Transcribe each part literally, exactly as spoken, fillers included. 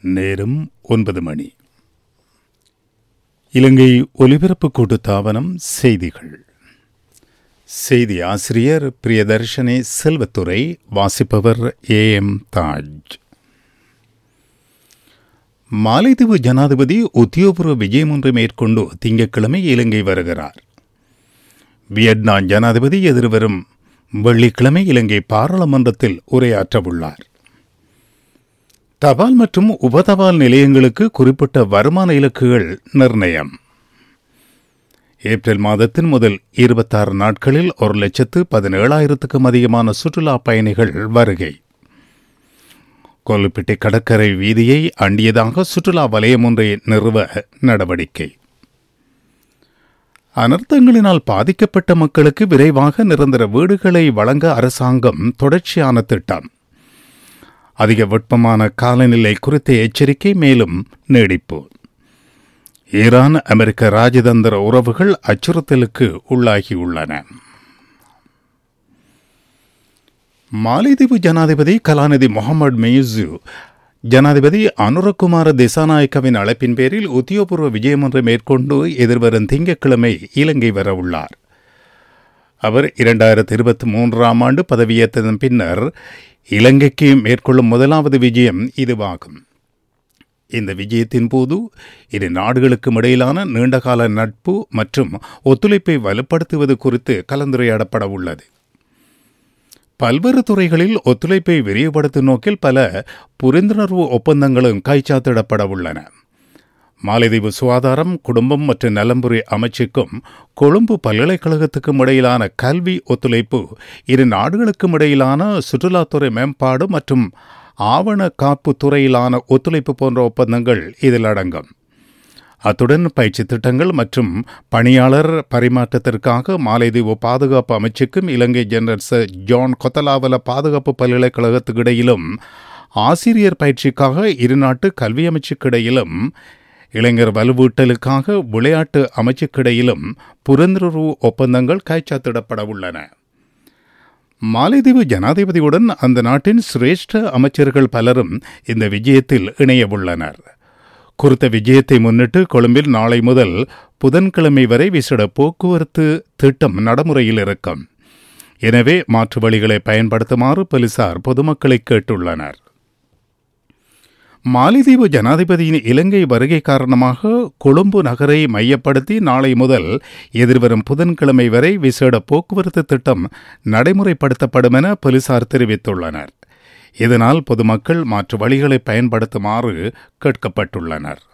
நேரம் ஒன்பது மணி. இலங்கை ஒலிபரப்பு கூட்டுத்தாபனம் செய்திகள். செய்தி ஆசிரியர் பிரியதர்ஷனே செல்வத்துறை. வாசிப்பவர் ஏ எம் தாஜ். மாலைதீவு ஜனாதிபதி உத்தியோகபூர்வ விஜயம் ஒன்றை மேற்கொண்டு திங்கட்கிழமை இலங்கை வருகிறார். வியட்நாம் ஜனாதிபதி எதிர்வரும் வெள்ளிக்கிழமை இலங்கை பாராளுமன்றத்தில் உரையாற்றவுள்ளார். தபால் மற்றும் உபதபால் நிலையங்களுக்கு குறிப்பிட்ட வருமான இலக்குகள் நிர்ணயம். ஏப்ரல் மாதத்தின் முதல் இருபத்தாறு நாட்களில் ஒரு லட்சத்து பதினேழாயிரத்துக்கும் அதிகமான சுற்றுலா பயணிகள் வருகை. கொல்லுப்பிட்டி கடற்கரை வீதியை அண்டியதாக சுற்றுலா வலயம் ஒன்றை நிறுவ நடவடிக்கை. அனர்த்தங்களினால் பாதிக்கப்பட்ட மக்களுக்கு விரைவாக நிரந்தர வீடுகளை வழங்க அரசாங்கம் தொடர்ச்சியான திட்டம். அதிக வெப்பமான காலநிலை குறித்த எச்சரிக்கை மேலும் நீடிப்பு. ஈரான் அமெரிக்க ராஜதந்திர உறவுகள் அச்சுறுத்தலுக்கு உள்ளாகியுள்ளன. மாலைதீவு ஜனாதிபதி கலாநிதி முகமது மெய்சு ஜனாதிபதி அனுரகுமார திசாநாயக்கவின் அழைப்பின் பேரில் உத்தியோகபூர்வ விஜயம் ஒன்றை மேற்கொண்டு எதிர்வரும் திங்கட்கிழமை இலங்கை வரவுள்ளார். அவர் இரண்டாயிரத்தி இருபத்தி மூன்றாம் ஆண்டு பதவியேற்றதன் பின்னர் இலங்கைக்கு மேற்கொள்ளும் முதலாவது விஜயம் இதுவாகும். இந்த விஜயத்தின் போது இரு நாடுகளுக்கும் இடையிலான நீண்டகால நட்பு மற்றும் ஒத்துழைப்பை வலுப்படுத்துவது குறித்து கலந்துரையாடப்பட உள்ளது. பல்வேறு துறைகளில் ஒத்துழைப்பை விரிவுபடுத்தும் நோக்கில் பல புரிந்துணர்வு ஒப்பந்தங்களும் கைச்சாத்திடப்பட உள்ளன. மாலைதீவு சுகாதாரம், குடும்பம் மற்றும் நலம்புரி அமைச்சுக்கும் கொழும்பு பல்கலைக்கழகத்துக்கும் இடையிலான கல்வி ஒத்துழைப்பு, இரு நாடுகளுக்கும் இடையிலான சுற்றுலாத்துறை மேம்பாடு மற்றும் ஆவண காப்பு துறையிலான ஒத்துழைப்பு போன்ற ஒப்பந்தங்கள் இதில் அடங்கும். அத்துடன் பயிற்சி திட்டங்கள் மற்றும் பணியாளர் பரிமாற்றத்திற்காக மாலைதீவு பாதுகாப்பு அமைச்சுக்கும் இலங்கை ஜெனரல் சர் ஜான் கொத்தலாவல பாதுகாப்பு பல்கலைக்கழகத்துக்கு இடையிலும், ஆசிரியர் பயிற்சிக்காக இருநாட்டு கல்வி அமைச்சுக்கிடையிலும், இளைஞர் வலுவூட்டலுக்காக விளையாட்டு அமைச்சுக்கிடையிலும் புரிந்துணர்வு ஒப்பந்தங்கள் கைச்சாத்திடப்பட உள்ளன. மாலைதீவு ஜனாதிபதியுடன் அந்த நாட்டின் சிரேஷ்ட அமைச்சர்கள் பலரும் இந்த விஜயத்தில் இணையவுள்ளனர். குறித்த விஜயத்தை முன்னிட்டு கொழும்பில் நாளை முதல் புதன்கிழமை வரை விசேட போக்குவரத்து திட்டம் நடைமுறையில் இருக்கும். எனவே மாற்று வழிகளை பயன்படுத்துமாறு போலீசார் பொதுமக்களை கேட்டுள்ளனர். மாலைதீவு ஜனாதிபதியின் இலங்கை வருகை காரணமாக கொழும்பு நகரை மையப்படுத்தி நாளை முதல் எதிர்வரும் புதன்கிழமை வரை விசேட போக்குவரத்து திட்டம் நடைமுறைப்படுத்தப்படும் என போலீசார் தெரிவித்துள்ளனர். இதனால் பொதுமக்கள் மாற்று வழிகளை பயன்படுத்துமாறு கேட்கப்பட்டுள்ளனர்.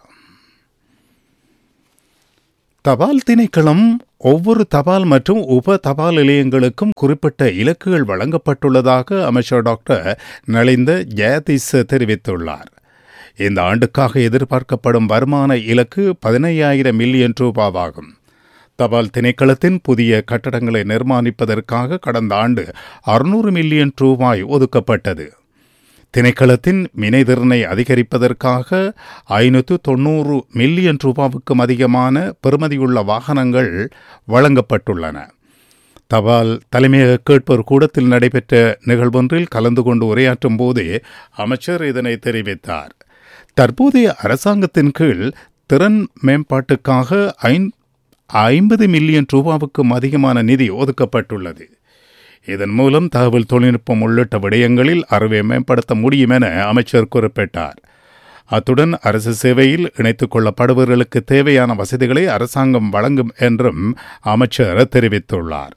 தபால் திணைக்களம் ஒவ்வொரு தபால் மற்றும் உப தபால் நிலையங்களுக்கும் குறிப்பிட்ட இலக்குகள் வழங்கப்பட்டுள்ளதாக அமைச்சர் டாக்டர் நலிந்த ஜெயதீஸ் தெரிவித்துள்ளார். இந்த ஆண்டுக்காக எதிர்பார்க்கப்படும் வருமான இலக்கு பதினையாயிரம் மில்லியன் ரூபாவாகும். தபால் திணைக்களத்தின் புதிய கட்டடங்களை நிர்மாணிப்பதற்காக கடந்த ஆண்டு அறுநூறு மில்லியன் ரூபாய் ஒதுக்கப்பட்டது. திணைக்களத்தின் வினைத்திறனை அதிகரிப்பதற்காக ஐநூற்று தொன்னூறு மில்லியன் ரூபாவுக்கும் அதிகமான பெறுமதியுள்ள வாகனங்கள் வழங்கப்பட்டுள்ளன. தபால் தலைமையக கேட்போர் கூடத்தில் நடைபெற்ற நிகழ்வொன்றில் கலந்து கொண்டு உரையாற்றும் போதே அமைச்சர் இதனை தெரிவித்தார். தற்போதைய அரசாங்கத்தின் கீழ் திறன் மேம்பாட்டுக்காக ஐம்பது மில்லியன் ரூபாவுக்கும் அதிகமான நிதி ஒதுக்கப்பட்டுள்ளது. இதன் மூலம் தகவல் தொழில்நுட்பம் உள்ளிட்ட விடயங்களில் அறிவை மேம்படுத்த முடியும் என அமைச்சர் குறிப்பிட்டார். அத்துடன் அரசு சேவையில் இணைத்துக் கொள்ளப்படுபவர்களுக்கு தேவையான வசதிகளை அரசாங்கம் வழங்கும் என்றும் அமைச்சர் தெரிவித்துள்ளார்.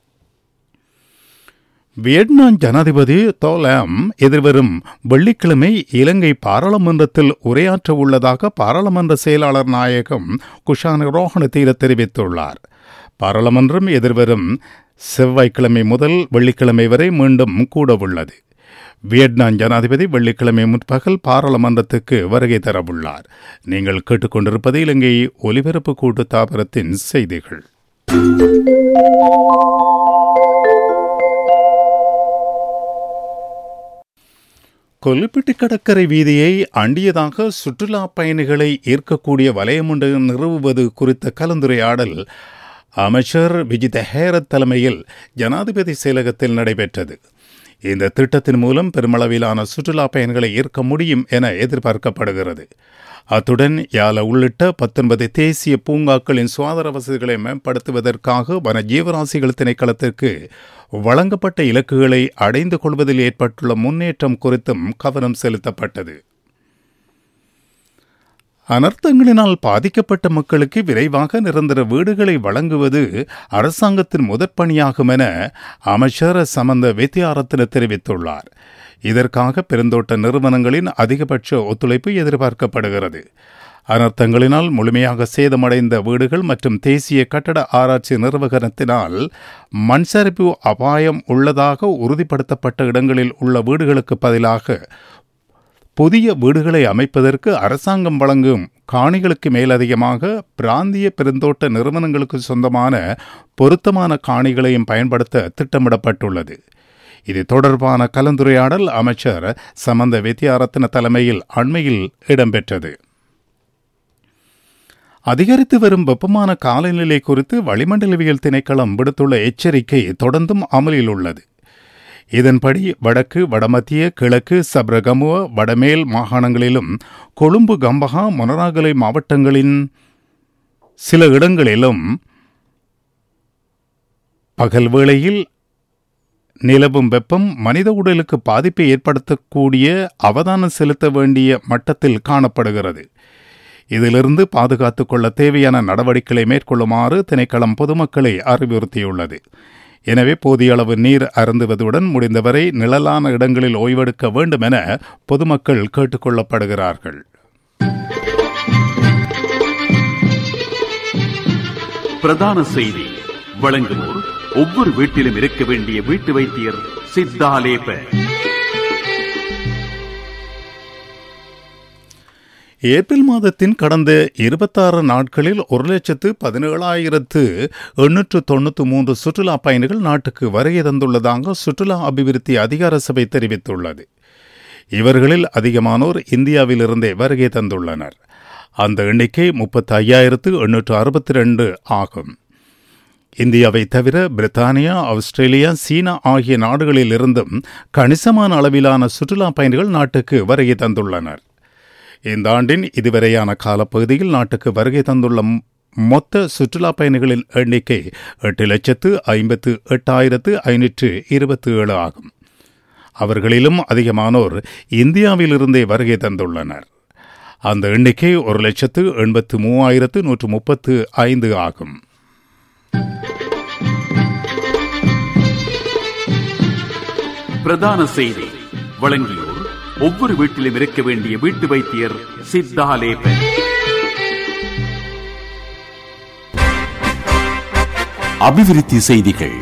வியட்நாம் ஜனாதிபதி தோ லாம் எதிர்வரும் வெள்ளிக்கிழமை இலங்கை பாராளுமன்றத்தில் உரையாற்ற உள்ளதாக பாராளுமன்ற செயலாளர் நாயகம் குஷான ரோஹணதீர தெரிவித்துள்ளார். பாராளுமன்றம் எதிர்வரும் செவ்வாய்க்கிழமை முதல் வெள்ளிக்கிழமை வரை மீண்டும் கூடவுள்ளது. வியட்நாம் ஜனாதிபதி வெள்ளிக்கிழமை முற்பகல் பாராளுமன்றத்துக்கு வருகை தரவுள்ளார். நீங்கள் கேட்டுக்கொண்டிருப்பது இலங்கை ஒலிபரப்பு கூட்டுத்தாபனத்தின் செய்திகள். கொல்லுப்பிட்டி கடற்கரை வீதியை அண்டியதாக சுற்றுலா பயணிகளை ஈர்க்கக்கூடிய வலயம் ஒன்று நிறுவுவது குறித்த கலந்துரையாடல் அமைச்சர் விஜித ஹேரத் தலைமையில் ஜனாதிபதி செயலகத்தில் நடைபெற்றது. இந்த திட்டத்தின் மூலம் பெருமளவிலான சுற்றுலா பயணிகளை ஈர்க்க முடியும் என எதிர்பார்க்கப்படுகிறது. அத்துடன் யால உள்ளிட்ட பத்தொன்பது தேசிய பூங்காக்களின் சுகாதார வசதிகளை மேம்படுத்துவதற்காக வன ஜீவராசிகள் திணைக்களத்திற்கு வழங்கப்பட்ட இலக்குகளை அடைந்து கொள்வதில் ஏற்பட்டுள்ள முன்னேற்றம் குறித்தும் கவனம் செலுத்தப்பட்டது. அனர்த்தங்களினால் பாதிக்கப்பட்ட மக்களுக்கு விரைவாக நிரந்தர வீடுகளை வழங்குவது அரசாங்கத்தின் முதற்பணியாகும் என அமைச்சர் சமந்த வித்யாரத்ன தெரிவித்துள்ளார். இதற்காக பெருந்தோட்ட நிறுவனங்களின் அதிகபட்ச ஒத்துழைப்பு எதிர்பார்க்கப்படுகிறது. அனர்த்தங்களினால் முழுமையாக சேதமடைந்த வீடுகள் மற்றும் தேசிய கட்டட ஆராய்ச்சி நிறுவனத்தினால் மண் சரிவு அபாயம் உள்ளதாக உறுதிப்படுத்தப்பட்ட இடங்களில் உள்ள வீடுகளுக்கு பதிலாக புதிய வீடுகளை அமைப்பதற்கு அரசாங்கம் வழங்கும் காணிகளுக்கு மேலதிகமாக பிராந்திய பெருந்தோட்ட நிறுவனங்களுக்கு சொந்தமான பொருத்தமான காணிகளையும் பயன்படுத்த திட்டமிடப்பட்டுள்ளது. இது தொடர்பான கலந்துரையாடல் அமைச்சர் சமந்த வித்யாரத்ன தலைமையில் அண்மையில் இடம்பெற்றது. அதிகரித்து வரும் வெப்பமான காலநிலை குறித்து வளிமண்டலவியல் திணைக்களம் விடுத்துள்ள எச்சரிக்கை தொடர்ந்தும் அமலில் உள்ளது. இதன்படி வடக்கு, வடமத்திய, கிழக்கு, சப்ரகமுவ, வடமேல் மாகாணங்களிலும் கொழும்பு, கம்பஹா, மொனராகலை மாவட்டங்களின் சில இடங்களிலும் பகல் வேளையில் நிலவும் வெப்பம் மனித உடலுக்கு பாதிப்பை ஏற்படுத்தக்கூடிய அவதானம் செலுத்த வேண்டிய மட்டத்தில் காணப்படுகிறது. இதிலிருந்து பாதுகாத்துக் கொள்ள தேவையான நடவடிக்கைகளை மேற்கொள்ளுமாறு திணைக்களம் பொதுமக்களை அறிவுறுத்தியுள்ளது. எனவே போதிய அளவு நீர் அருந்துவதுடன் முடிந்தவரை நிழலான இடங்களில் ஓய்வெடுக்க வேண்டும் என பொதுமக்கள் கேட்டுக் கொள்ளப்படுகிறார்கள். பிரதான செய்தி வழங்குவோர் ஒவ்வொரு வீட்டிலும் இருக்க வேண்டிய வீட்டு வைத்தியர் சித்தாலேப. ஏப்ரல் மாதத்தின் கடந்த இருபத்தாறு நாட்களில் ஒரு லட்சத்து பதினேழாயிரத்து எண்ணூற்று தொன்னூற்று மூன்று சுற்றுலா பயணிகள் நாட்டுக்கு வருகை தந்துள்ளதாக சுற்றுலா அபிவிருத்தி அதிகார சபை தெரிவித்துள்ளது. இவர்களில் அதிகமானோர் இந்தியாவிலிருந்தே வருகை தந்துள்ளனர். அந்த எண்ணிக்கை முப்பத்தி ஐயாயிரத்து எண்ணூற்று அறுபத்தி ரெண்டு ஆகும். இந்தியாவை தவிர பிரித்தானியா, ஆஸ்திரேலியா, சீனா ஆகிய நாடுகளில் இருந்தும் கணிசமான அளவிலான சுற்றுலா பயணிகள் நாட்டுக்கு வருகை தந்துள்ளனர். இந்த ஆண்டின் இதுவரையான காலப்பகுதியில் நாட்டுக்கு வருகை தந்துள்ள மொத்த சுற்றுலா பயணிகளின் எண்ணிக்கை எட்டு லட்சத்து ஐம்பத்து எட்டாயிரத்து ஐநூற்று இருபத்தி ஏழு ஆகும். அவர்களிலும் அதிகமானோர் இந்தியாவிலிருந்தே வருகை தந்துள்ளனர். அந்த எண்ணிக்கை ஒரு லட்சத்து எண்பத்து மூவாயிரத்து நூற்று முப்பத்து ஐந்து ஆகும். பிரதான செய்தி வழங்கியோர் ஒவ்வொரு வீட்டிலும் இருக்க வேண்டிய வீட்டு வைத்தியர் சித்தாலேப. அபிவிருத்தி செய்திகள்.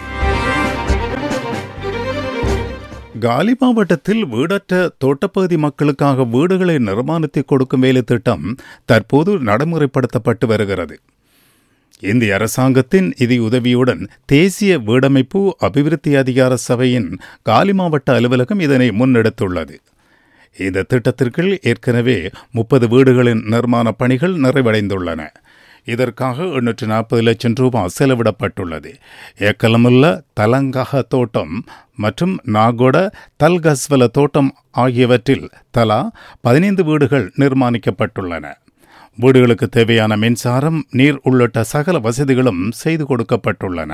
காலி மாவட்டத்தில் வீடற்ற தோட்டப்பகுதி மக்களுக்காக வீடுகளை நிர்மாணித்து கொடுக்கும் வேலை திட்டம் தற்போது நடைமுறைப்படுத்தப்பட்டு வருகிறது. இந்திய அரசாங்கத்தின் நிதி உதவியுடன் தேசிய வீடமைப்பு அபிவிருத்தி அதிகார சபையின் காலி மாவட்ட அலுவலகம் இதனை முன்னெடுத்துள்ளது. இந்த திட்டத்திற்குள் ஏற்கனவே முப்பது வீடுகளின் நிர்மாண பணிகள் நிறைவடைந்துள்ளன. இதற்காக எண்ணூற்று நாற்பது லட்சம் ரூபாய் செலவிடப்பட்டுள்ளது. ஏக்கலமுல்ல தலங்கக தோட்டம் மற்றும் நாகொட தல்கஸ்வல தோட்டம் ஆகியவற்றில் தலா பதினைந்து வீடுகள் நிர்மாணிக்கப்பட்டுள்ளன. வீடுகளுக்கு தேவையான மின்சாரம், நீர் உள்ளிட்ட சகல வசதிகளும் செய்து கொடுக்கப்பட்டுள்ளன.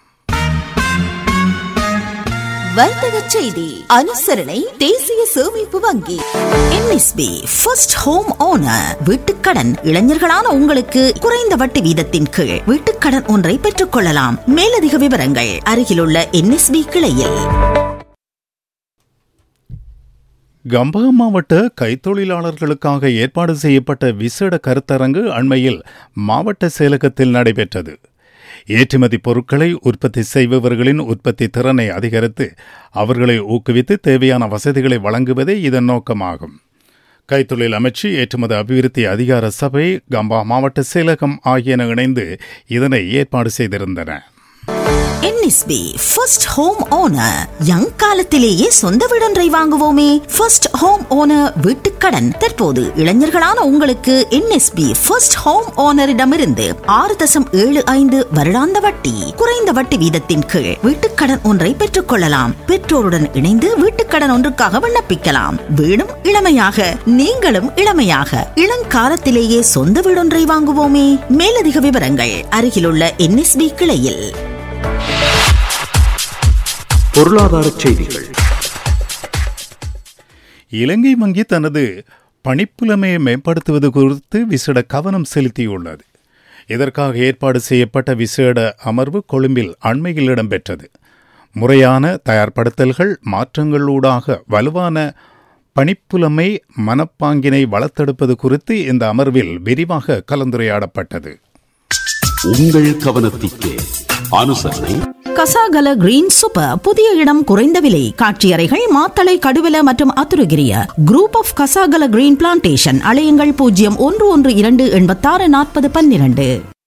வர்த்தக செய்தி அனுசரணை தேசிய சேமிப்பு வங்கி. NSP first home owner வீட்டுக்கடன். இளைஞர்களான உங்களுக்கு குறைந்த வட்டி வீதத்தின் கீழ் வீட்டுக்கடன் ஒன்றை பெற்றுக் கொள்ளலாம். மேலதிக விவரங்கள் அருகிலுள்ள என்எஸ்பி கிளையில். கம்பஹா மாவட்ட கைத்தொழிலாளர்களுக்காக ஏற்பாடு செய்யப்பட்ட விசேட கருத்தரங்கு அண்மையில் மாவட்ட செயலகத்தில் நடைபெற்றது. ஏற்றுமதி பொருட்களை உற்பத்தி செய்பவர்களின் உற்பத்தி திறனை அதிகரித்து அவர்களை ஊக்குவித்து தேவையான வசதிகளை வழங்குவதே இதன் நோக்கமாகும். கைத்தொழில் அமைச்சு, ஏற்றுமதி அபிவிருத்தி அதிகார சபை, கம்பஹா மாவட்ட செயலகம் ஆகியன இணைந்து இதனை ஏற்பாடு செய்திருந்தன. NSP first home owner. Young காலத்திலேயே சொந்த வீடொன்றை வாங்குவோமே. ஃபர்ஸ்ட் ஹோம் ஓனர் வீட்டுக்கடன் தற்போது இளைஞர்களான உங்களுக்கு என்எஸ்பி ஃபர்ஸ்ட் ஹோம் ஓனரிடமிருந்து ஆறு தசம் ஏழு ஐந்து வருடாந்த வட்டி, குறைந்த வட்டி வீதத்தின் கீழ் வீட்டுக்கடன் ஒன்றை பெற்றுக் கொள்ளலாம். பெற்றோருடன் இணைந்து வீட்டுக்கடன் ஒன்றுக்காக விண்ணப்பிக்கலாம். வீடும் இளமையாக, நீங்களும் இளமையாக. இளங்காலத்திலேயே சொந்த வீடொன்றை வாங்குவோமே. மேலதிக விவரங்கள் அருகிலுள்ள என்எஸ்பி கிளையில். பொருளாதார செய்திகள். இலங்கை வங்கி தனது பணிப்புலமையை மேம்படுத்துவது குறித்து விசேட கவனம் செலுத்தியுள்ளது. இதற்காக ஏற்பாடு செய்யப்பட்ட விசேட அமர்வு கொழும்பில் அண்மையில் இடம்பெற்றது. முறையான தயார்படுத்தல்கள் மாற்றங்களூடாக வலுவான பணிப்புலமை மனப்பாங்கினை வளர்த்தெடுப்பது குறித்து இந்த அமர்வில் விரிவாக கலந்துரையாடப்பட்டது. உங்கள் கவனத்திற்கு அனுசரணை கசாகல கிரீன் சூப்பர். புதிய இடம், குறைந்த விலை, காட்சியறைகள் மாத்தளை, கடுவல மற்றும் Athurugiriya group of Kasagala green plantation. அலையுங்கள் பூஜ்ஜியம் ஒன்று ஒன்று இரண்டு எண்பத்தாறு நாற்பது பன்னிரண்டு.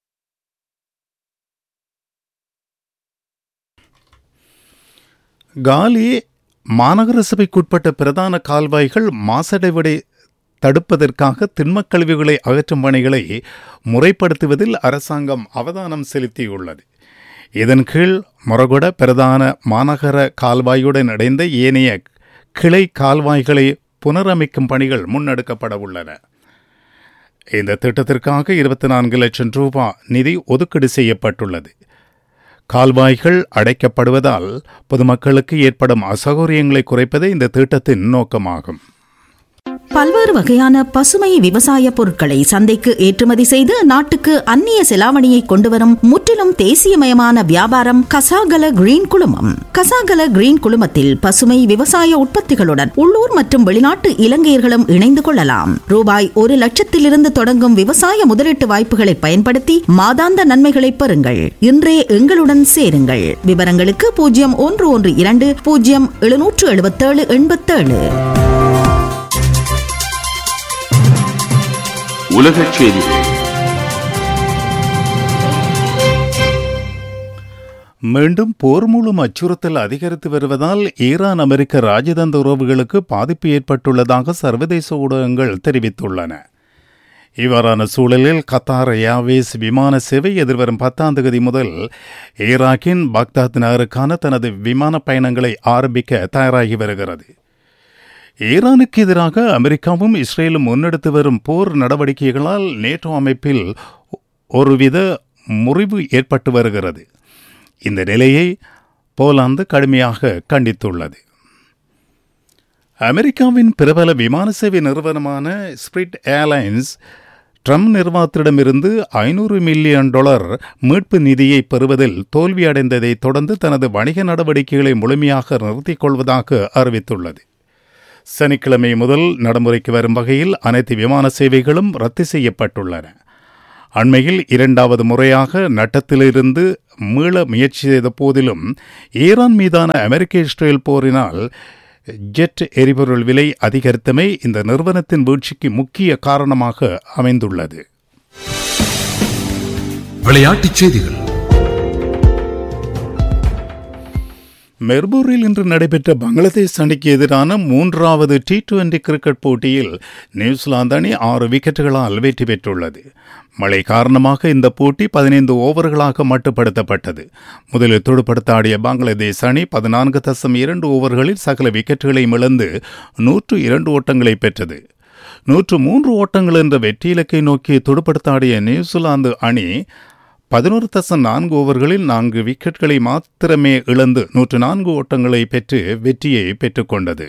காலி மாநகர சபைக்குட்பட்ட பிரதான கால்வாய்கள் மாசடைவடை தடுப்பதற்காக திண்மக் கழிவுகளை அகற்றும் பணிகளை முறைப்படுத்துவதில் அரசாங்கம் அவதானம் செலுத்தியுள்ளது. இதன் கீழ் மொரகொட பிரதான மாநகர கால்வாயுடன் இணைந்த ஏனைய கிளை கால்வாய்களை புனரமைக்கும் பணிகள் முன்னெடுக்கப்பட உள்ளன. இந்த திட்டத்திற்காக இருபத்தி நான்கு லட்சம் ரூபாய் நிதி ஒதுக்கீடு செய்யப்பட்டுள்ளது. கால்வாய்கள் அடைக்கப்படுவதால் பொதுமக்களுக்கு ஏற்படும் அசௌகரியங்களை குறைப்பதே இந்த திட்டத்தின் நோக்கமாகும். பல்வேறு வகையான பசுமை விவசாய பொருட்களை சந்தைக்கு ஏற்றுமதி செய்து நாட்டுக்கு அந்நிய செலாவணியை கொண்டுவரும் முற்றிலும் தேசியமயமான வியாபாரம் கசாகல கிரீன் குழுமம். கசாகல கிரீன் குழுமத்தில் பசுமை விவசாய உற்பத்திகளுடன் உள்ளூர் மற்றும் வெளிநாட்டு இலங்கையர்களும் இணைந்து கொள்ளலாம். ரூபாய் ஒரு லட்சத்திலிருந்து தொடங்கும் விவசாய முதலீட்டு வாய்ப்புகளை பயன்படுத்தி மாதாந்த நன்மைகளை பெறுங்கள். இன்றே எங்களுடன் சேருங்கள். விவரங்களுக்கு பூஜ்ஜியம் ஒன்று ஒன்று இரண்டு பூஜ்ஜியம் எழுநூற்று எழுபத்தேழு எண்பத்தேழு. உலகச் செய்திகள். மீண்டும் போர் மூலம் அச்சுறுத்தல் அதிகரித்து வருவதால் ஈரான் அமெரிக்க ராஜதந்திர உறவுகளுக்கு பாதிப்பு ஏற்பட்டுள்ளதாக சர்வதேச ஊடகங்கள் தெரிவித்துள்ளன. இவ்வாறான சூழலில் கத்தார் ஏர்வேஸ் விமான சேவை எதிர்வரும் பத்தாம் தேதி முதல் ஈராக்கின் பாக்தாத் நகருக்கான தனது விமான பயணங்களை ஆரம்பிக்க தயாராகி வருகிறது. ஈரானுக்கு எதிராக அமெரிக்காவும் இஸ்ரேலும் முன்னெடுத்து வரும் போர் நடவடிக்கைகளால் நேட்டோ அமைப்பில் ஒருவித முறிவு ஏற்பட்டு வருகிறது. இந்த நிலையை போலாந்து கடுமையாக கண்டித்துள்ளது. அமெரிக்காவின் பிரபல விமான சேவை நிறுவனமான ஸ்பிரிட் ஏர்லைன்ஸ் ட்ரம்ப் நிர்வாகத்திடமிருந்து ஐநூறு மில்லியன் டாலர் மீட்பு நிதியை பெறுவதில் தோல்வியடைந்ததை தொடர்ந்து தனது வணிக நடவடிக்கைகளை முழுமையாக நிறுத்திக் கொள்வதாக அறிவித்துள்ளது. சனிக்கிழமை முதல் நடைமுறைக்கு வரும் வகையில் அனைத்து விமான சேவைகளும் ரத்து செய்யப்பட்டுள்ளன. அண்மையில் இரண்டாவது முறையாக நட்டத்திலிருந்து மீள முயற்சி செய்த போதிலும் ஈரான் மீதான அமெரிக்க இஸ்ரேல் போரினால் ஜெட் எரிபொருள் விலை அதிகரித்தமை இந்த நிறுவனத்தின் வீழ்ச்சிக்கு முக்கிய காரணமாக அமைந்துள்ளது. விளையாட்டுச் செய்திகள். மெர்பூரில் இன்று நடைபெற்ற பங்களாதேஷ் அணிக்கு எதிரான மூன்றாவது டி டுவெண்டி கிரிக்கெட் போட்டியில் நியூசிலாந்து அணி ஆறு விக்கெட்டுகளால் வெற்றி பெற்றுள்ளது. மழை காரணமாக இந்த போட்டி பதினைந்து ஓவர்களாக மட்டுப்படுத்தப்பட்டது. முதலில் துடுப்படுத்த ஆடிய பங்களாதேஷ் அணி பதினான்கு தசம் இரண்டு ஓவர்களில் சகல விக்கெட்டுகளையும் இழந்து நூற்று இரண்டு ஓட்டங்களை பெற்றது. நூற்று மூன்று ஓட்டங்கள் என்ற வெற்றி இலக்கை நோக்கி துடுப்படுத்த ஆடிய நியூசிலாந்து அணி பதினோரு தசம் நான்கு ஓவர்களில் நான்கு விக்கெட்களை மாத்திரமே இழந்து நூற்று நான்கு ஓட்டங்களை பெற்று வெற்றியை பெற்றுக்கொண்டது.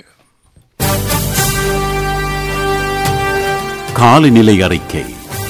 காலநிலை அறிக்கை.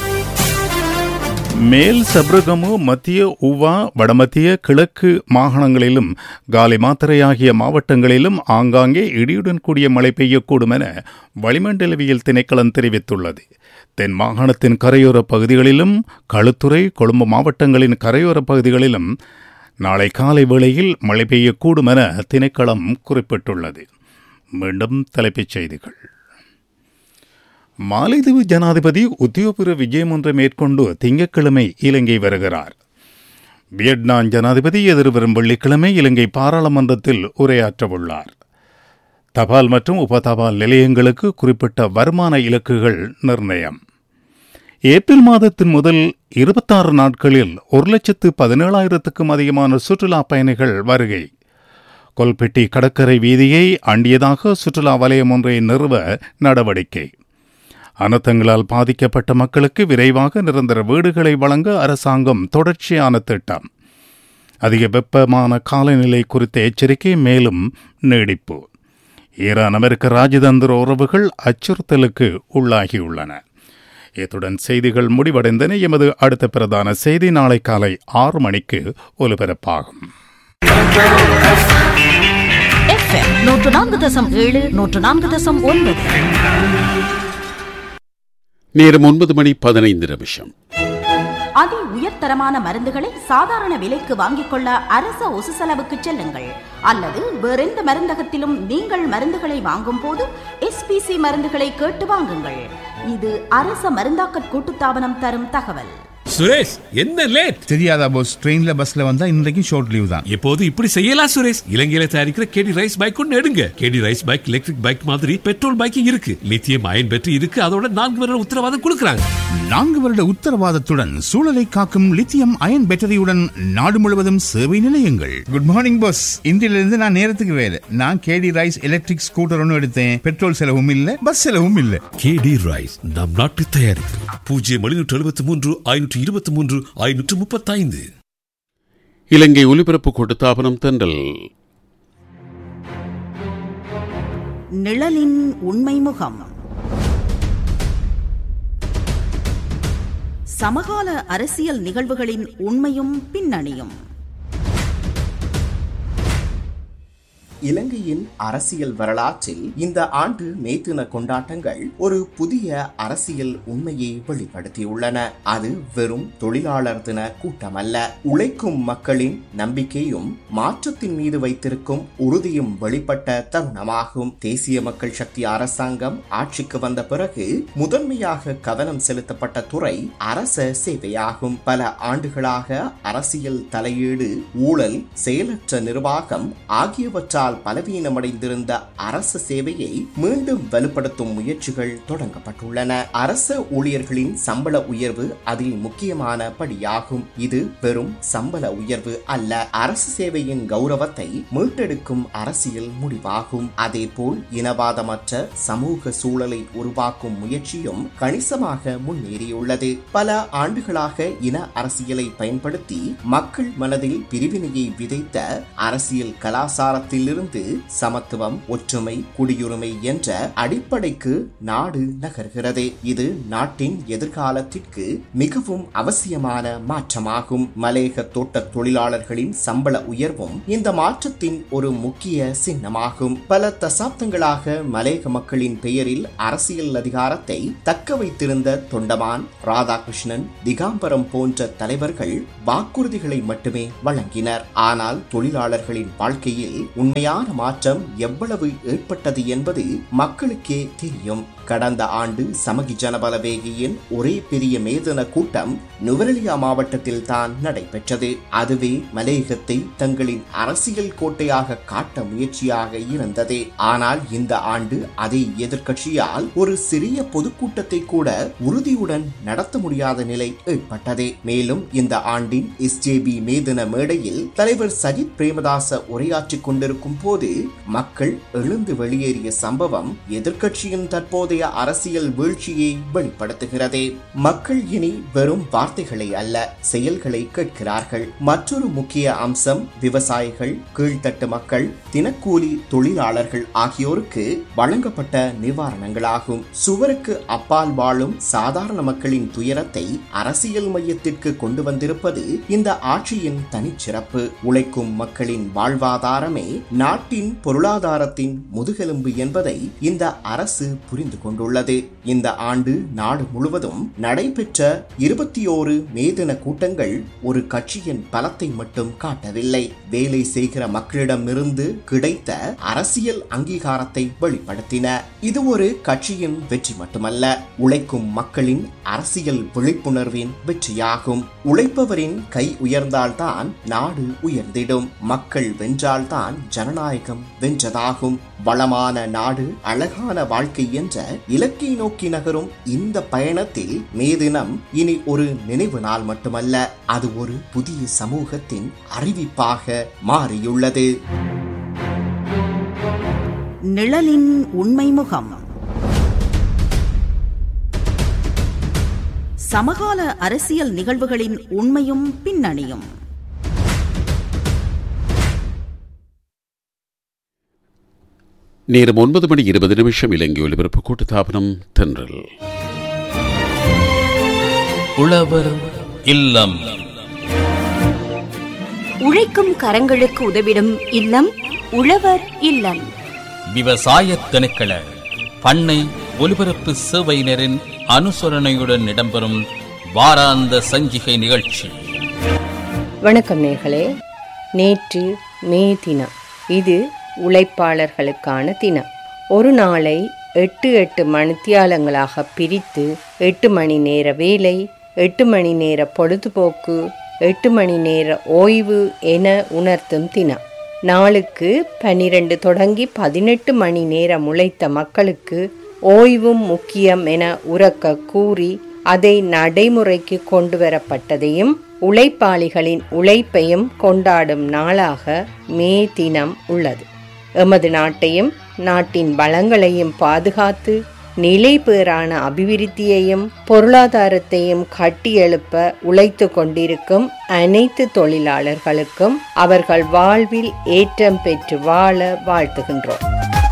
மேல் சப்ரகமு, மத்திய உவா, வடமத்திய கிழக்கு மாகாணங்களிலும் காலி மாத்தறை ஆகிய மாவட்டங்களிலும் ஆங்காங்கே இடியுடன் கூடிய மழை பெய்யக்கூடும் என வளிமண்டலவியல் திணைக்களம் தெரிவித்துள்ளது. தென் மாகாணத்தின் கரையோர பகுதிகளிலும் களுத்துறை, கொழும்பு மாவட்டங்களின் கரையோர பகுதிகளிலும் நாளை காலை வேளையில் மழை பெய்யக்கூடும் என திணைக்களம் குறிப்பிட்டுள்ளது. மீண்டும் தலைப்புச் செய்திகள். மாலைதீவு ஜனாதிபதி உத்தியோகபூர்வ விஜயம் ஒன்றை மேற்கொண்டு திங்கட்கிழமை இலங்கை வருகிறார். வியட்நாம் ஜனாதிபதி எதிர்வரும் வெள்ளிக்கிழமை இலங்கை பாராளுமன்றத்தில் உரையாற்றவுள்ளார். தபால் மற்றும் உப தபால் நிலையங்களுக்கு குறிப்பிட்ட வருமான இலக்குகள் நிர்ணயம். ஏப்ரல் மாதத்தின் முதல் இருபத்தாறு நாட்களில் ஒரு லட்சத்து பதினேழாயிரத்துக்கும் அதிகமான சுற்றுலா பயணிகள் வருகை. கொல்பெட்டி கடற்கரை வீதியை அண்டியதாக சுற்றுலா வலயம் ஒன்றை நிறுவ நடவடிக்கை. அனர்த்தங்களால் பாதிக்கப்பட்ட மக்களுக்கு விரைவாக நிரந்தர வீடுகளை வழங்க அரசாங்கம் தொடர்ச்சியான திட்டம். அதிக வெப்பமான காலநிலை குறித்த எச்சரிக்கை மேலும் நீடிப்பு. ஈரான் அமெரிக்க ராஜதந்திர உறவுகள் அச்சுறுத்தலுக்கு உள்ளாகியுள்ளன. இத்துடன் செய்திகள் முடிவடைந்தன. எமது அடுத்த பிரதான செய்தி நாளை காலை ஆறு மணிக்கு ஒலிபரப்பாகும். நூற்று நான்கு தசம் ஏழு நூற்று நான்கு தசம் ஒன்பது நேரம் ஒன்பது மணி பதினைந்து நிமிஷம். அதி உயர்தரமான மருந்துகளை சாதாரண விலைக்கு வாங்கிக் கொள்ள அரச ஒசு செலவுக்கு செல்லுங்கள். அல்லது வேறெந்த மருந்தகத்திலும் நீங்கள் மருந்துகளை வாங்கும் போது எஸ்பிசி மருந்துகளை கேட்டு வாங்குங்கள். இது அரச மருந்தாக்க கூட்டுத்தாபனம் தரும் தகவல். சுரேஷ், என்ன லேட்? தெரியாதா போஸ், ட்ரெயின்ல பஸ்ல வந்தா இன்றைக்கு ஷார்ட் லீவ் தான். எப்போது இப்படி செய்யலாம் சுரேஷ். இலங்கையில தயாரிக்கிற கேடி ரைஸ் பைக் ஒன்று எடுங்க. கேடி ரைஸ் பைக் எலக்ட்ரிக் பைக் மாதிரி பெட்ரோல் பைக்கும் இருக்கு, லித்தியம் அயன் பேட்டரி இருக்கு, அதோட நான்கு வருட உத்தரவாதம் கொடுக்கறாங்க. நான்கு வருட உத்தரவாதத்துடன் சூழலை காக்கும் லித்தியம் அயன் பேட்டரியுடன் நாடு முழுவதும் சேவை நிலையங்கள். குட் மார்னிங் பாஸ், இன்றிலிருந்து நான் நேரத்துக்கு வேலை. நான் கேடி ரைஸ் எலக்ட்ரிக் ஸ்கூட்டர் ஒன்று எடுத்தேன். பெட்ரோல் செலவும் இல்ல, பஸ் செலவும் இல்ல. கேடி ரைஸ் நம் நாட்டு தயாரிப்பு. பூஜ்ஜியம் எழுநூற்று எழுபத்தி மூன்று ஐநூற்று இருபத்தி மூன்று ஐநூற்று முப்பத்தி ஐந்து. இலங்கை ஒலிபரப்பு கூட்டுத்தாபனம் தென்றல். நிழலின் உண்மை முகம். சமகால அரசியல் நிகழ்வுகளின் உண்மையும் பின்னணியும். இலங்கையின் அரசியல் வரலாற்றில் இந்த ஆண்டு மே தின கொண்டாட்டங்கள் ஒரு புதிய அரசியல் உண்மையை வெளிப்படுத்தியுள்ளன. அது வெறும் தொழிலாளர் தின கூட்டமல்ல, உழைக்கும் மக்களின் நம்பிக்கையும் மாற்றத்தின் மீது வைத்திருக்கும் உறுதியும் வெளிப்பட்ட தருணமாகும். தேசிய மக்கள் சக்தி அரசாங்கம் ஆட்சிக்கு வந்த பிறகு முதன்மையாக கவனம் செலுத்தப்பட்ட துறை அரச சேவையாகும். பல ஆண்டுகளாக அரசியல் தலையீடு, ஊழல், செயலற்ற நிர்வாகம் ஆகியவற்றால் பலவீனமடைந்திருந்த அரச சேவையை மீண்டும் வலுப்படுத்தும் முயற்சிகள் தொடங்கப்பட்டுள்ளன. அரச ஊழியர்களின் சம்பள உயர்வு அதில் முக்கியமான படியாகும். இது வெறும் சம்பள உயர்வு அல்ல, அரசு சேவையின் கௌரவத்தை மீட்டெடுக்கும் அரசியல் முடிவாகும். அதேபோல் இனவாதமற்ற சமூக சூழலை உருவாக்கும் முயற்சியும் கணிசமாக முன்னேறியுள்ளது. பல ஆண்டுகளாக இன அரசியலை பயன்படுத்தி மக்கள் மனதில் பிரிவினையை விதைத்த அரசியல் கலாசாரத்தில் இருந்து சமத்துவம், ஒற்றுமை, குடியுரிமை என்ற அடிப்படைக்கு நாடு நகர்கிறது. இது நாட்டின் எதிர்காலத்திற்கு மிகவும் அவசியமான மாற்றமாகும். மலேக தோட்ட தொழிலாளர்களின் சம்பள உயர்வும் இந்த மாற்றத்தின் ஒரு முக்கிய சின்னமாகும். பல தசாப்தங்களாக மலேக மக்களின் பெயரில் அரசியல் அதிகாரத்தை தக்க வைத்திருந்த தொண்டமான், ராதாகிருஷ்ணன், திகாம்பரம் போன்ற தலைவர்கள் வாக்குறுதிகளை மட்டுமே வழங்கினர். ஆனால் தொழிலாளர்களின் வாழ்க்கையில் உண்மையான மாற்றம் எவ்வளவு ஏற்பட்டது என்பது மக்களுக்கே தெரியும். கடந்த ஆண்டு சமகி ஜனபலவேகியின் ஒரே பெரிய மேதன கூட்டம் நுவரெலியா மாவட்டத்தில் தான் நடைபெற்றது. அதுவே மலேகத்தை தங்களின் அரசியல் கோட்டையாக காட்ட முயற்சியாக இருந்தது. ஆனால் இந்த ஆண்டு அதே எதிர்கட்சியால் ஒரு சிறிய பொதுக்கூட்டத்தை கூட உறுதியுடன் நடத்த முடியாத நிலை ஏற்பட்டது. மேலும் இந்த ஆண்டின் எஸ்ஜேபி மேதன மேடையில் தலைவர் சஜித் பிரேமதாச உரையாற்றிக் கொண்டிருக்கும் போது மக்கள் எழுந்து வெளியேறிய சம்பவம் எதிர்கட்சியின் தற்போதைய அரசியல் வீழ்ச்சியை வெளிப்படுத்துகிறது. மக்கள் இனி வெறும் வார்த்தைகளை அல்ல, செயல்களை கேட்கிறார்கள். மற்றொரு முக்கிய அம்சம் விவசாயிகள், கீழ்த்தட்டு மக்கள், தினக்கூலி தொழிலாளர்கள் ஆகியோருக்கு வழங்கப்பட்ட நிவாரணங்களாகும். சுவருக்கு அப்பால் வாழும் சாதாரண மக்களின் துயரத்தை அரசியல் மையத்திற்கு கொண்டு வந்திருப்பது இந்த ஆட்சியின் தனிச்சிறப்பு. உழைக்கும் மக்களின் வாழ்வாதாரமே நாட்டின் பொருளாதாரத்தின் முதுகெலும்பு என்பதை இந்த அரசு புரிந்து கொண்டுள்ளது. இந்த ஆண்டு நாடு முழுவதும் நடைபெற்ற இருபத்தி ஓரு மேதின கூட்டங்கள் ஒரு கட்சியின் பலத்தை மட்டும் காட்டவில்லை, வேலை செய்கிற மக்களிடமிருந்து கிடைத்த அரசியல் அங்கீகாரத்தை வெளிப்படுத்தின. இது ஒரு கட்சியின் வெற்றி மட்டுமல்ல, உழைக்கும் மக்களின் அரசியல் விழிப்புணர்வின் வெற்றியாகும். உழைப்பவரின் கை உயர்ந்தால்தான் நாடு உயர்ந்திடும், மக்கள் வென்றால்தான் ஜனநாயகம் வென்றதாகும். வளமான நாடு அழகான வாழ்க்கை என்ற இலக்கை நோக்கி நகரும் இந்த பயணத்தில் மே தினம் இனி ஒரு நினைவு நாள் மட்டுமல்ல, அது ஒரு புதிய சமூகத்தின் அறிவிப்பாக மாறியுள்ளது. நிழலின் உண்மை முகம். சமகால அரசியல் நிகழ்வுகளின் உண்மையும் பின்னணியும். நேரம் ஒன்பது மணி இருபது நிமிஷம். இலங்கை ஒலிபரப்பு கூட்டுத்தாபனம் தென்றல். உழவர் இல்லம். உழைக்கும் கரங்களுக்கு உதவிடும் இல்லம் உழவர் இல்லம். விவசாய திணைக்கள பண்ணை ஒலிபரப்பு சேவையினரின் அனுசரணையுடன் இடம்பெறும் வாராந்த சஞ்சிகை நிகழ்ச்சி. வணக்கம் நேர்களே. நேற்று மே தினம். இது உழைப்பாளர்களுக்கான தினம். ஒரு நாளை எட்டு எட்டு மணித்தியாலங்களாக பிரித்து எட்டு மணி நேர வேலை, எட்டு மணி நேர பொழுதுபோக்கு, எட்டு மணி நேர ஓய்வு என உணர்த்தும் தினம். நாளுக்கு பனிரெண்டு தொடங்கி பதினெட்டு மணி நேரம் உழைத்த மக்களுக்கு ஓய்வும் முக்கியம் என உரக்க கூறி அதை நடைமுறைக்கு கொண்டு வரப்பட்டதையும் உழைப்பாளிகளின் உழைப்பையும் கொண்டாடும் நாளாக மே தினம் உள்ளது. எமது நாட்டையும் நாட்டின் வளங்களையும் பாதுகாத்து நிலைபேறான அபிவிருத்தியையும் பொருளாதாரத்தையும் கட்டியெழுப்ப உழைத்து கொண்டிருக்கும் அனைத்து தொழிலாளர்களுக்கும் அவர்கள் வாழ்வில் ஏற்றம் பெற்று வாழ வாழ்த்துகின்றோம்.